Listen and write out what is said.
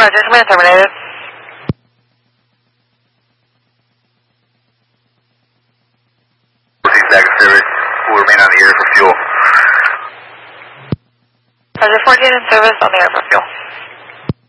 Roger, command terminated. Back in service. We'll remain on the air for fuel. Roger, 14 in service on the air for fuel.